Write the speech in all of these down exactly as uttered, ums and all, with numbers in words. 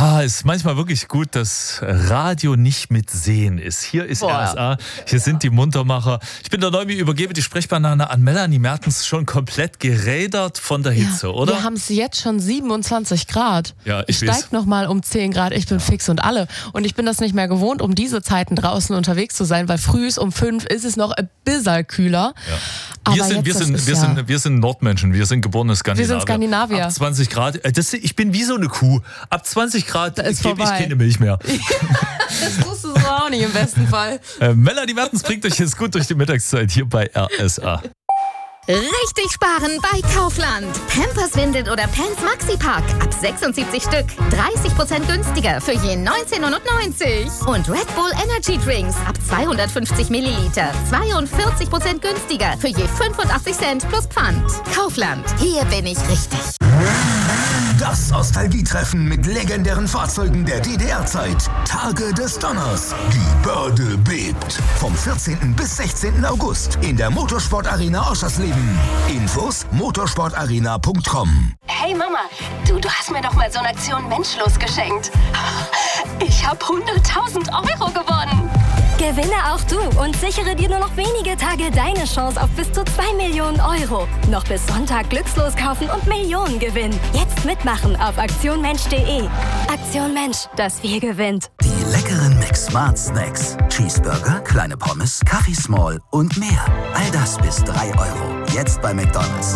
Ah, ist manchmal wirklich gut, dass Radio nicht mit Sehen ist. Hier ist Boah. R S A, hier sind die Muntermacher. Ich bin der Neubi, übergebe die Sprechbanane an Melanie Mertens, schon komplett gerädert von der Hitze, ja, oder? Wir haben es jetzt schon siebenundzwanzig Grad. Ja, ich ich steige nochmal um zehn Grad, ich bin ja. fix und alle. Und ich bin das nicht mehr gewohnt, um diese Zeiten draußen unterwegs zu sein, weil früh um fünf ist es noch ein bisschen kühler. Ja. Wir, Aber sind, jetzt, wir, sind, wir, ja sind, wir sind Nordmenschen, wir sind geborene Skandinavier. Wir sind Skandinavier. Ab zwanzig Grad, das, ich bin wie so eine Kuh. Ab zwanzig Grad gebe ich keine Milch mehr. Das wusstest du auch nicht im besten Fall. Äh, Melanie Mertens bringt euch jetzt gut durch die Mittagszeit hier bei R S A. Richtig sparen bei Kaufland. Pampers, Windeln oder Pants Maxipack. Ab sechsundsiebzig Stück. dreißig Prozent günstiger für je neunzehn neunundneunzig. Und Red Bull Energy Drinks. Ab zweihundertfünfzig Milliliter. zweiundvierzig Prozent günstiger für je fünfundachtzig Cent plus Pfand. Kaufland. Hier bin ich richtig. Das Nostalgietreffen mit legendären Fahrzeugen der D D R-Zeit. Tage des Donners. Die Börde bebt. Vom vierzehnten bis sechzehnten August in der Motorsport-Arena Oschersleben. Infos motorsportarena punkt com. Hey Mama, du, du hast mir doch mal so eine Aktion Menschlos geschenkt. Ich habe hunderttausend Euro gewonnen. Gewinne auch du und sichere dir nur noch wenige Tage deine Chance auf bis zu zwei Millionen Euro. Noch bis Sonntag glückslos kaufen und Millionen gewinnen. Jetzt mitmachen auf aktion mensch punkt de. Aktion Mensch, das Wir gewinnt. Die leckeren Mix Smart Snacks. Cheeseburger, kleine Pommes, Kaffee Small und mehr. All das bis drei Euro. Jetzt bei McDonald's.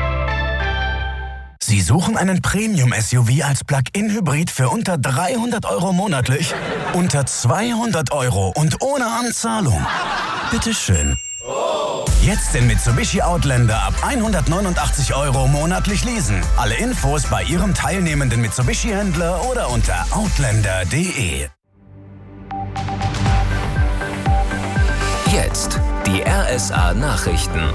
Sie suchen einen Premium-S U V als Plug-in-Hybrid für unter dreihundert Euro monatlich? Unter zweihundert Euro und ohne Anzahlung? Bitteschön. Jetzt den Mitsubishi Outlander ab hundertneunundachtzig Euro monatlich leasen. Alle Infos bei Ihrem teilnehmenden Mitsubishi-Händler oder unter outlander punkt de. Jetzt die R S A Nachrichten.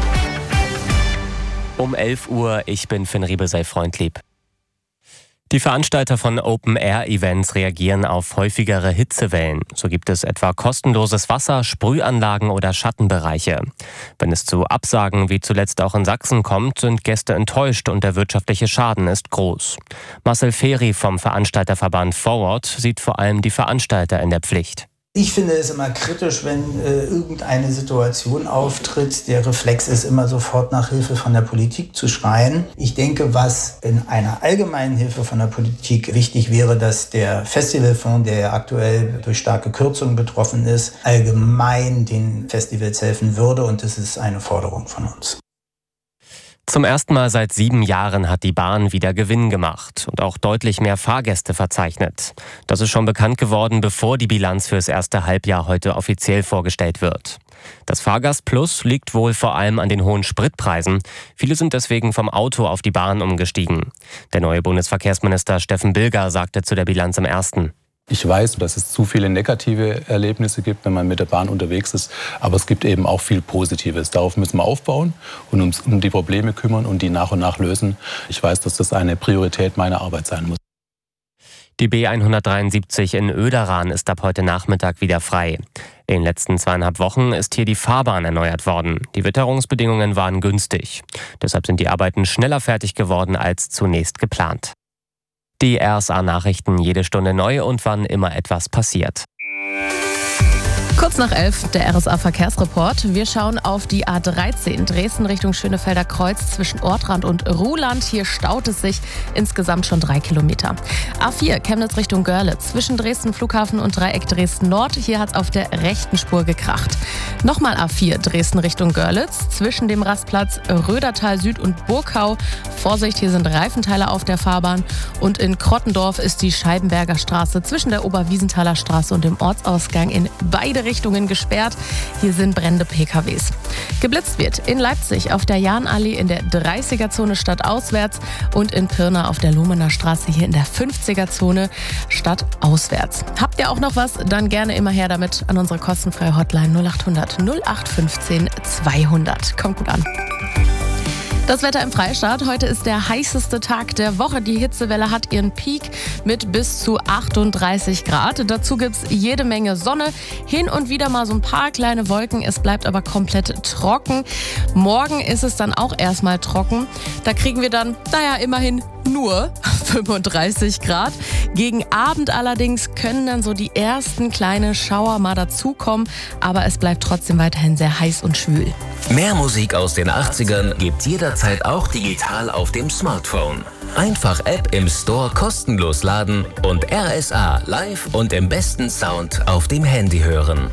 Um elf Uhr, ich bin Finn Riebe, sei freundlieb. Die Veranstalter von Open-Air-Events reagieren auf häufigere Hitzewellen. So gibt es etwa kostenloses Wasser, Sprühanlagen oder Schattenbereiche. Wenn es zu Absagen wie zuletzt auch in Sachsen kommt, sind Gäste enttäuscht und der wirtschaftliche Schaden ist groß. Marcel Feri vom Veranstalterverband Forward sieht vor allem die Veranstalter in der Pflicht. Ich finde es immer kritisch, wenn äh, irgendeine Situation auftritt. Der Reflex ist immer sofort nach Hilfe von der Politik zu schreien. Ich denke, was in einer allgemeinen Hilfe von der Politik wichtig wäre, dass der Festivalfonds, der ja aktuell durch starke Kürzungen betroffen ist, allgemein den Festivals helfen würde. Und das ist eine Forderung von uns. Zum ersten Mal seit sieben Jahren hat die Bahn wieder Gewinn gemacht und auch deutlich mehr Fahrgäste verzeichnet. Das ist schon bekannt geworden, bevor die Bilanz fürs erste Halbjahr heute offiziell vorgestellt wird. Das Fahrgastplus liegt wohl vor allem an den hohen Spritpreisen. Viele sind deswegen vom Auto auf die Bahn umgestiegen. Der neue Bundesverkehrsminister Steffen Bilger sagte zu der Bilanz im ersten: Ich weiß, dass es zu viele negative Erlebnisse gibt, wenn man mit der Bahn unterwegs ist. Aber es gibt eben auch viel Positives. Darauf müssen wir aufbauen und uns um die Probleme kümmern und die nach und nach lösen. Ich weiß, dass das eine Priorität meiner Arbeit sein muss. Die B hundertdreiundsiebzig in Oederan ist ab heute Nachmittag wieder frei. In den letzten zweieinhalb Wochen ist hier die Fahrbahn erneuert worden. Die Witterungsbedingungen waren günstig. Deshalb sind die Arbeiten schneller fertig geworden als zunächst geplant. Die R S A-Nachrichten jede Stunde neu und wann immer etwas passiert. Kurz nach elf, der R S A-Verkehrsreport. Wir schauen auf die A dreizehn, Dresden Richtung Schönefelder Kreuz zwischen Ortrand und Ruhland. Hier staut es sich insgesamt schon drei Kilometer. A vier, Chemnitz Richtung Görlitz zwischen Dresden Flughafen und Dreieck Dresden Nord. Hier hat es auf der rechten Spur gekracht. Nochmal A vier, Dresden Richtung Görlitz zwischen dem Rastplatz Rödertal Süd und Burgau. Vorsicht, hier sind Reifenteile auf der Fahrbahn. Und in Krottendorf ist die Scheibenberger Straße zwischen der Oberwiesenthaler Straße und dem Ortsausgang in beide Richtungen gesperrt. Hier sind brennende P K Ws. Geblitzt wird in Leipzig auf der Jahnallee in der dreißiger-Zone stadtauswärts und in Pirna auf der Lohmener Straße hier in der fünfziger-Zone stadtauswärts. Habt ihr auch noch was? Dann gerne immer her damit an unsere kostenfreie Hotline null acht hundert null acht fünfzehn zweihundert. Kommt gut an. Das Wetter im Freistaat. Heute ist der heißeste Tag der Woche. Die Hitzewelle hat ihren Peak mit bis zu achtunddreißig Grad. Dazu gibt es jede Menge Sonne, hin und wieder mal so ein paar kleine Wolken. Es bleibt aber komplett trocken. Morgen ist es dann auch erstmal trocken. Da kriegen wir dann, naja, immerhin nur fünfunddreißig Grad. Gegen Abend allerdings können dann so die ersten kleinen Schauer mal dazukommen. Aber es bleibt trotzdem weiterhin sehr heiß und schwül. Mehr Musik aus den achtzigern gibt jederzeit auch digital auf dem Smartphone. Einfach App im Store kostenlos laden und R S A live und im besten Sound auf dem Handy hören.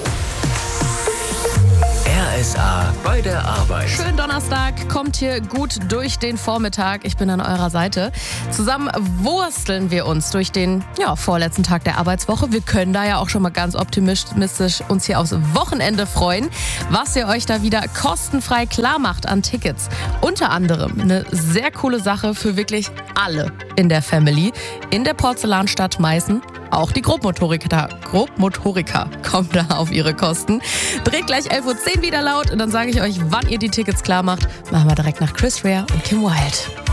R S A bei der Arbeit. Schönen Donnerstag, kommt hier gut durch den Vormittag. Ich bin an eurer Seite. Zusammen wursteln wir uns durch den ja, vorletzten Tag der Arbeitswoche. Wir können da ja auch schon mal ganz optimistisch uns hier aufs Wochenende freuen, was ihr euch da wieder kostenfrei klar macht an Tickets. Unter anderem eine sehr coole Sache für wirklich alle in der Family. In der Porzellanstadt Meißen. Auch die Grobmotoriker, Grobmotoriker kommen da auf ihre Kosten. Dreht gleich elf Uhr zehn wieder laut und dann sage ich euch, wann ihr die Tickets klar macht. Machen wir direkt nach Chris Rea und Kim Wilde.